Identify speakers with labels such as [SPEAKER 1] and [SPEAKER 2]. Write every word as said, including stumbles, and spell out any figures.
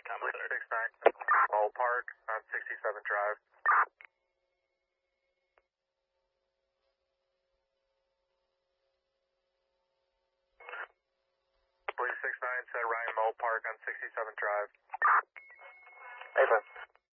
[SPEAKER 1] Blue six nine, Mole Park on sixty-seven Drive. Blue six nine said Ryan Mole Park on sixty-seven Drive.
[SPEAKER 2] Nathan.